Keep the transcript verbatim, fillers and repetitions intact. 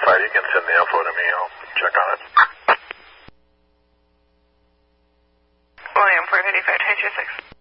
verified. You can send the info to me. I'll check on it. William, four fifty-five, two two six.